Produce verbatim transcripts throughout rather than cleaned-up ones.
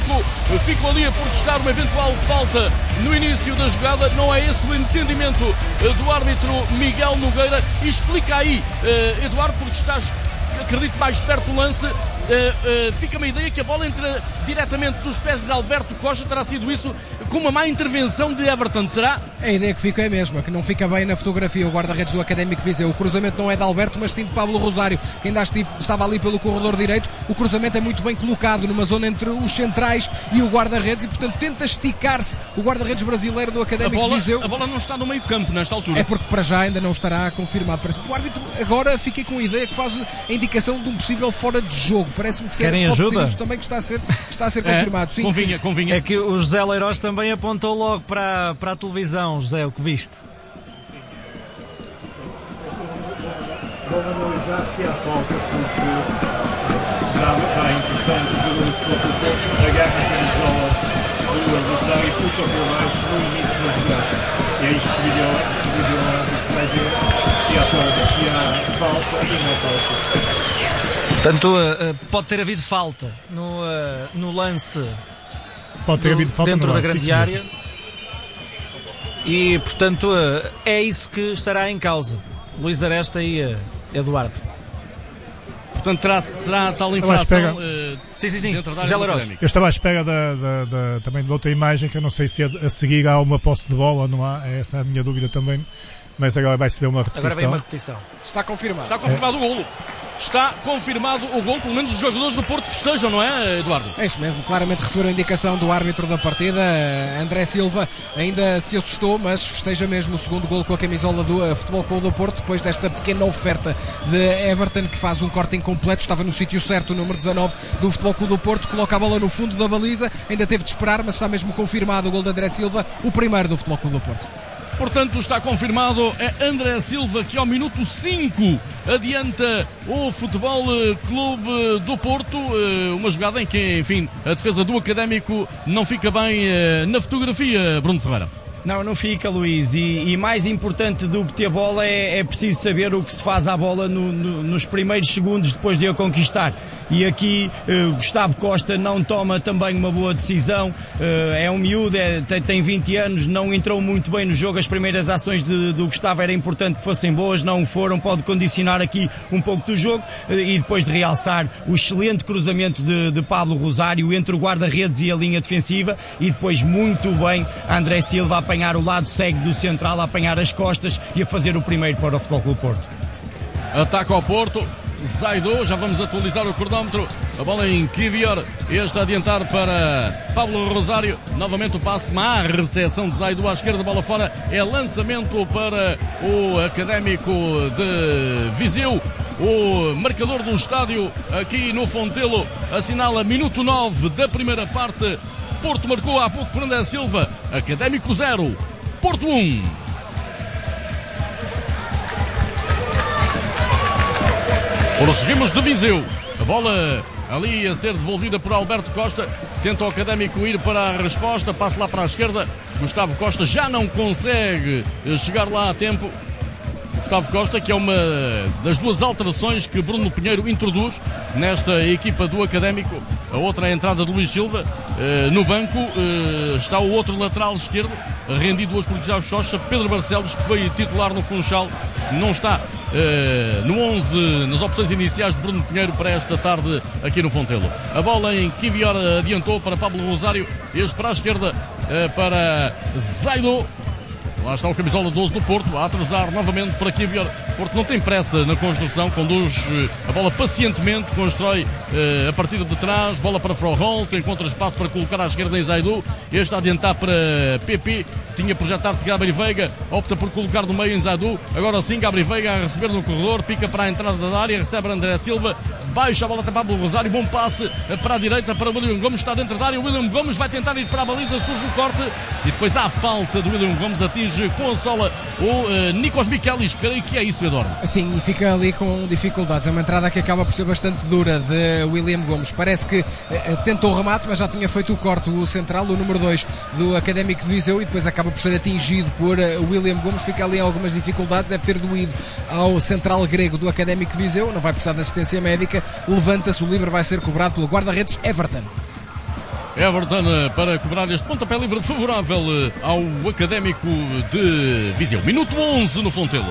Académico ficou ali a protestar uma eventual falta no início da jogada. Não é esse o entendimento do árbitro Miguel Nogueira. E explica aí, Eduardo, porque estás, acredito, mais perto do lance. Uh, uh, fica-me a ideia que a bola entra diretamente dos pés de Alberto Costa. Terá sido isso com uma má intervenção de Everton, será? A ideia que fica é a mesma, que não fica bem na fotografia o guarda-redes do Académico de Viseu. O cruzamento não é de Alberto, mas sim de Pablo Rosário, que ainda estava ali pelo corredor direito. O cruzamento é muito bem colocado numa zona entre os centrais e o guarda-redes e, portanto, tenta esticar-se o guarda-redes brasileiro do Académico bola, de Viseu. A bola não está no meio campo nesta altura. É porque para já ainda não estará confirmado. Parece que o árbitro agora fica com a ideia que faz a indicação de um possível fora de jogo. Parece-me que Querem ajuda? Isso também que está a ser, está a ser é, confirmado. Sim, convinha, sim. convinha. É que o José Leiroz também apontou logo para, para a televisão. José, o que viste? Sim. Vou analisar se há falta, porque dá, dá a impressão que o jogador de futebol do Porto agarra a camisola do adversário e puxa por baixo no início da jogada. E é isto que o vídeo vai ver se há falta, se há falta e não falta. Portanto, uh, pode ter havido falta no, uh, no lance pode ter do, havido falta dentro no da lance, grande área e, portanto, uh, é isso que estará em causa. Luís Aresta e uh, Eduardo. Portanto, terá, será a tal infração. Uh, sim, sim, sim. Eu estava à espera da, da, da, também de outra imagem, que eu não sei se a, a seguir há uma posse de bola ou não há. Essa é a minha dúvida também. Mas agora vai-se ver uma repetição. Agora vem uma repetição. Está confirmado. Está confirmado é. o golo. Está confirmado o gol, pelo menos os jogadores do Porto festejam, não é, Eduardo? É isso mesmo, claramente receberam a indicação do árbitro da partida. André Silva ainda se assustou, mas festeja mesmo o segundo gol com a camisola do uh, Futebol Clube do Porto, depois desta pequena oferta de Everton, que faz um corte incompleto. Estava no sítio certo, o número dezanove do Futebol Clube do Porto, coloca a bola no fundo da baliza, ainda teve de esperar, mas está mesmo confirmado o gol de André Silva, o primeiro do Futebol Clube do Porto. Portanto, está confirmado, é André Silva que ao minuto cinco adianta o Futebol Clube do Porto. Uma jogada em que, enfim, a defesa do Académico não fica bem na fotografia, Bruno Ferreira. Não, não fica, Luís, e, e mais importante do que ter bola é, é preciso saber o que se faz à bola no, no, nos primeiros segundos depois de a conquistar. E aqui eh, Gustavo Costa não toma também uma boa decisão, eh, é um miúdo, é, tem, tem vinte anos, não entrou muito bem no jogo. As primeiras ações de, do Gustavo era importante que fossem boas, não foram, pode condicionar aqui um pouco do jogo, eh, e depois de realçar o excelente cruzamento de, de Pablo Rosário entre o guarda-redes e a linha defensiva, e depois muito bem André Silva a apanhar o lado cego do central, a apanhar as costas e a fazer o primeiro para o Futebol Clube Porto. Ataca ao Porto, Zaido, já vamos atualizar o cronómetro, a bola em Kivior, este a adiantar para Pablo Rosário, novamente o passe, má recepção de Zaido à esquerda, bola fora, é lançamento para o Académico de Viseu. O marcador do estádio aqui no Fontelo assinala minuto nove da primeira parte. Porto marcou há pouco por André Silva. Académico zero, Porto um. Prosseguimos de Viseu. A bola ali a ser devolvida por Alberto Costa. Tenta o Académico ir para a resposta. Passa lá para a esquerda. Gustavo Costa já não consegue chegar lá a tempo. Gustavo Costa, que é uma das duas alterações que Bruno Pinheiro introduz nesta equipa do Académico. A outra é a entrada de Luís Silva. Uh, no banco uh, está o outro lateral esquerdo, rendido hoje por Gustavo Costa. Pedro Barcelos, que foi titular no Funchal, não está uh, no onze, nas opções iniciais de Bruno Pinheiro para esta tarde aqui no Fontelo. A bola em Kivior adiantou para Pablo Rosário, este para a esquerda uh, para Zaido. Lá está o camisola doze do Porto, a atrasar novamente para Kivior. Porto não tem pressa na construção, conduz a bola pacientemente, constrói eh, a partir de trás, bola para Froholt, encontra espaço para colocar à esquerda em Zaidu, este a adiantar para P P, tinha projetado-se Gabriel Veiga, opta por colocar no meio em Zaidu, agora sim Gabriel Veiga a receber no corredor, pica para a entrada da área, recebe André Silva, baixa a bola para Pablo Rosário, bom passe para a direita para o William Gomes, está dentro da área, o William Gomes vai tentar ir para a baliza, surge o corte, e depois há a falta do William Gomes, atinge com a sola o uh, Nikos Michelis, creio que é isso, Eduardo. Sim, e fica ali com dificuldades. É uma entrada que acaba por ser bastante dura de William Gomes. Parece que uh, tentou o remate, mas já tinha feito o corte, o central, o número dois do Académico de Viseu, e depois acaba por ser atingido por uh, William Gomes. Fica ali algumas dificuldades, deve ter doído ao central grego do Académico de Viseu, não vai precisar de assistência médica. Levanta-se, o livre vai ser cobrado pelo guarda-redes Everton. Everton para cobrar este pontapé livre favorável ao Académico de Viseu. Minuto onze no Fontelo.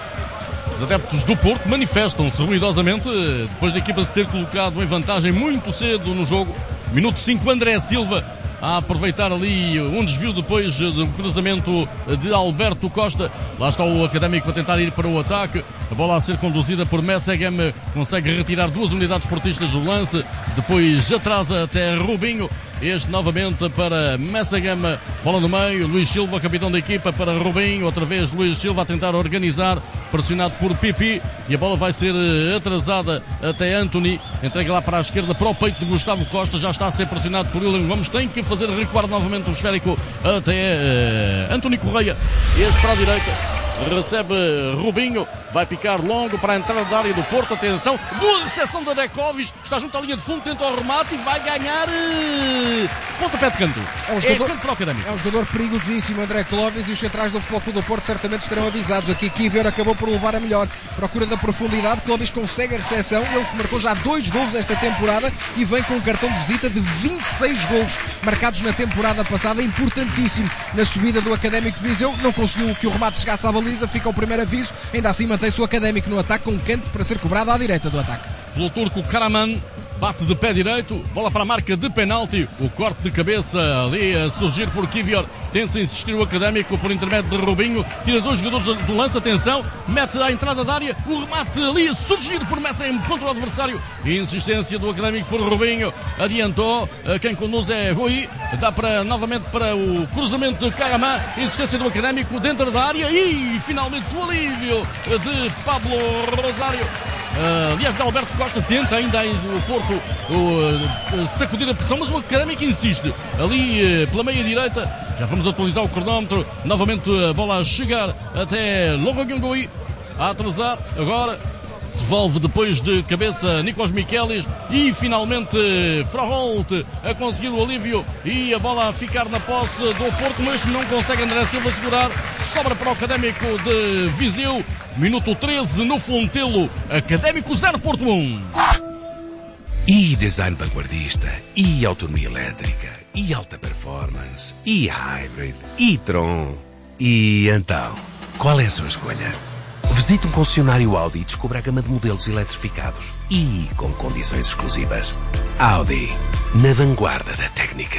Os adeptos do Porto manifestam-se ruidosamente depois da equipa se ter colocado em vantagem muito cedo no jogo. Minuto cinco, André Silva a aproveitar ali um desvio depois do cruzamento de Alberto Costa. Lá está o Académico a tentar ir para o ataque. A bola a ser conduzida por Messegem, consegue retirar duas unidades portistas do lance, depois atrasa até Rubinho. Este novamente para Messegem, bola no meio, Luís Silva, capitão da equipa, para Rubinho, outra vez Luís Silva a tentar organizar, pressionado por Pipi, e a bola vai ser atrasada até Anthony, entrega lá para a esquerda, para o peito de Gustavo Costa, já está a ser pressionado por William Gomes, tem que fazer recuar novamente o esférico até uh, Anthony Correia, este para a direita, recebe Rubinho, vai picar longo para a entrada da área do Porto, atenção, boa recepção da Dekovic, está junto à linha de fundo, tenta o remate e vai ganhar uh, pontapé de canto. É um jogador, é canto para o Académico. É um jogador perigosíssimo, André Clóvis, e os centrais do Futebol Clube do Porto certamente estarão avisados. Aqui Kivior acabou por levar a melhor, procura da profundidade, Clóvis consegue a recepção, ele que marcou já dois golos esta temporada e vem com um cartão de visita de vinte e seis golos marcados na temporada passada, importantíssimo na subida do Académico de Viseu, não conseguiu que o remate chegasse à baliza, fica o primeiro aviso, ainda assim mantém-se o Académico no ataque com um canto para ser cobrado à direita do ataque. Pelo turco Karaman, bate de pé direito, bola para a marca de penalti, o corte de cabeça ali a surgir por Kivior, tenta insistir o Académico por intermédio de Rubinho, tira dois jogadores do lance, atenção, mete à entrada da área, o remate ali a surgir por Messem contra o adversário, insistência do Académico por Rubinho, adiantou, quem conduz é Rui, dá para, novamente para o cruzamento de Karaman, insistência do Académico dentro da área e finalmente o alívio de Pablo Rosário. Uh, aliás, de Alberto Costa tenta ainda o Porto uh, uh, sacudir a pressão, mas o Académico insiste ali uh, pela meia direita. Já vamos atualizar o cronómetro, novamente a bola a chegar até Longogongoi, a atrasar agora, devolve depois de cabeça Nikos Michelis e finalmente Froholt a conseguir o alívio e a bola a ficar na posse do Porto, mas não consegue André Silva segurar, sobra para o Académico de Viseu. Minuto treze no Fontelo, Académico zero, Porto um. E design vanguardista, e autonomia elétrica, e alta performance, e hybrid, e Tron. E então, qual é a sua escolha? Visite um concessionário Audi e descubra a gama de modelos eletrificados e com condições exclusivas. Audi, na vanguarda da técnica.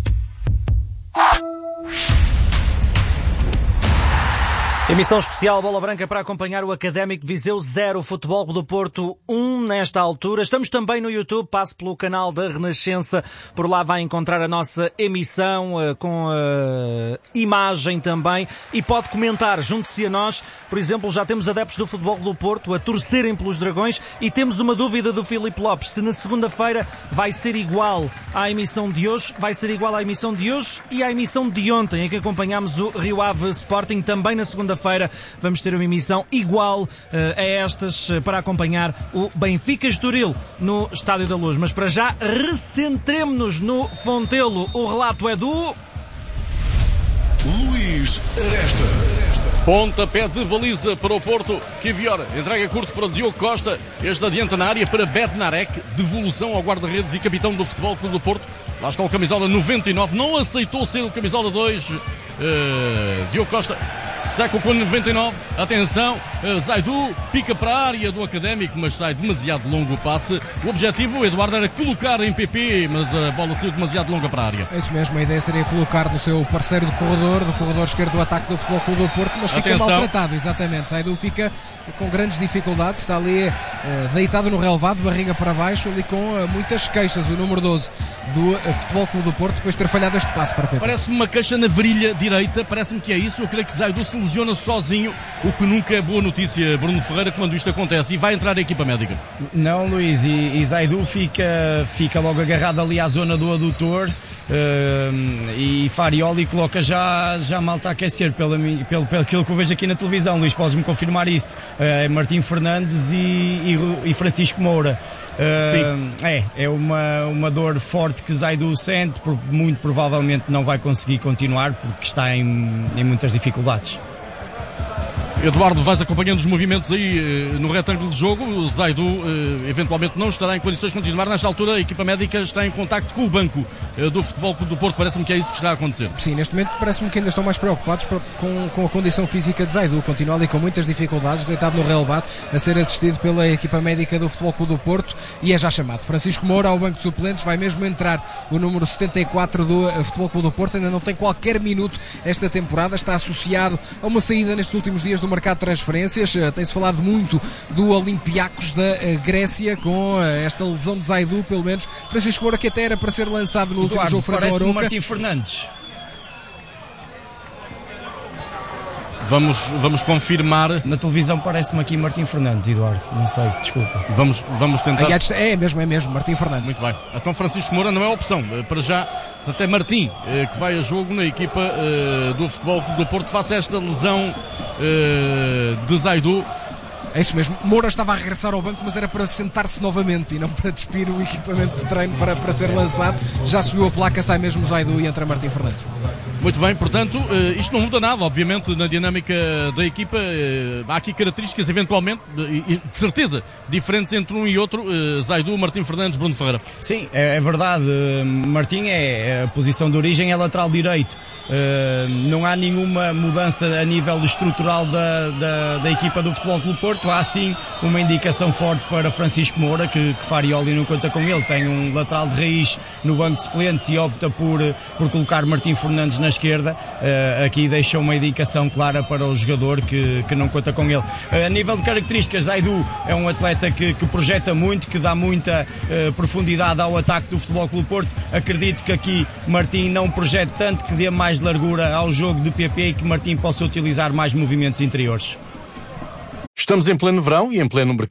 Emissão especial Bola Branca para acompanhar o Académico de Viseu zero, Futebol do Porto um nesta altura. Estamos também no YouTube, passe pelo canal da Renascença, por lá vai encontrar a nossa emissão uh, com uh, imagem também e pode comentar, junte-se a nós. Por exemplo, já temos adeptos do Futebol do Porto a torcerem pelos Dragões e temos uma dúvida do Filipe Lopes, se na segunda-feira vai ser igual à emissão de hoje, vai ser igual à emissão de hoje e à emissão de ontem, em que acompanhámos o Rio Ave Sporting. Também na segunda-feira vamos ter uma emissão igual uh, a estas uh, para acompanhar o Benfica Estoril no Estádio da Luz. Mas para já, recentremo-nos no Fontelo. O relato é do Luís Aresta. Pontapé de baliza para o Porto. Kivior entrega curto para Diogo Costa. Este adianta na área para Bednarek. Devolução ao guarda-redes e capitão do Futebol Clube do Porto. Lá está o camisola noventa e nove. Não aceitou ser o camisola dois. Uh, Diogo Costa saca com noventa e nove. Atenção. Uh, Zaidu pica para a área do Académico, mas sai demasiado longo o passe. O objetivo, Eduardo, era colocar em P P, mas a bola saiu demasiado longa para a área. É isso mesmo. A ideia seria colocar no seu parceiro do corredor, do corredor esquerdo do ataque do Futebol Clube do Porto, mas fica Atenção. maltratado, exatamente. Zaidu fica com grandes dificuldades, está ali uh, deitado no relevado, barriga para baixo, ali com uh, muitas queixas, o número doze do uh, Futebol Clube do Porto, depois de ter falhado este passe para Pepe. Parece-me uma queixa na virilha direita, parece-me que é isso. Eu creio que Zaidu se lesiona sozinho, o que nunca é boa notícia, Bruno Ferreira, quando isto acontece, e vai entrar a equipa médica. Não, Luís, e, e Zaidu fica, fica logo agarrado ali à zona do adutor. Uh, e Farioli coloca já, já malta a aquecer pela, pelo, pelo aquilo que eu vejo aqui na televisão. Luís, podes-me confirmar isso? Uh, Martim Fernandes e, e, e Francisco Moura. Uh, é, é uma, uma dor forte que Zaidu sente, porque muito provavelmente não vai conseguir continuar porque está em, em muitas dificuldades. Eduardo, vais acompanhando os movimentos aí no retângulo de jogo. O Zaidu eventualmente não estará em condições de continuar. Nesta altura a equipa médica está em contacto com o banco do Futebol Clube do Porto. Parece-me que é isso que está a acontecer. Sim, neste momento parece-me que ainda estão mais preocupados com, com a condição física de Zaidu. Continua ali com muitas dificuldades, deitado no relevado, a ser assistido pela equipa médica do Futebol Clube do Porto, e é já chamado Francisco Moura ao banco de suplentes. Vai mesmo entrar o número setenta e quatro do Futebol Clube do Porto. Ainda não tem qualquer minuto esta temporada. Está associado a uma saída nestes últimos dias do mercado de transferências. Tem-se falado muito do Olympiacos da Grécia, com esta lesão de Zaidu, pelo menos. Francisco Moura, que até era para ser lançado no Eduardo, último jogo frente ao parece Arouca. Martim Fernandes. Vamos, vamos confirmar. Na televisão parece-me aqui Martim Fernandes, Eduardo. Não sei, desculpa. Vamos, vamos tentar. É mesmo, é mesmo, Martim Fernandes. Muito bem. Então Francisco Moura não é opção. Para já, até Martim, que vai a jogo na equipa do Futebol Clube do Porto, face a esta lesão de Zaidu. É isso mesmo, Moura estava a regressar ao banco, mas era para sentar-se novamente e não para despir o equipamento de treino para, para ser lançado. Já subiu a placa, sai mesmo Zaidu e entra Martim Fernandes. Muito bem, portanto, isto não muda nada, obviamente, na dinâmica da equipa. Há aqui características, eventualmente, de certeza, diferentes entre um e outro. Zaidu, Martim Fernandes, Bruno Ferreira. Sim, é, é verdade. Martim é a posição de origem, é lateral direito. Uh, não há nenhuma mudança a nível estrutural da, da, da equipa do Futebol Clube Porto. Há sim uma indicação forte para Francisco Moura, que, que Farioli não conta com ele. Tem um lateral de raiz no banco de suplentes e opta por, por colocar Martim Fernandes na esquerda. Uh, aqui deixa uma indicação clara para o jogador que, que não conta com ele. Uh, a nível de características, Zaidu é um atleta que, que projeta muito, que dá muita uh, profundidade ao ataque do Futebol Clube Porto. Acredito que aqui Martim não projete tanto, que dê mais largura ao jogo de P P e que Martim possa utilizar mais movimentos interiores. Estamos em pleno verão e em pleno mercado.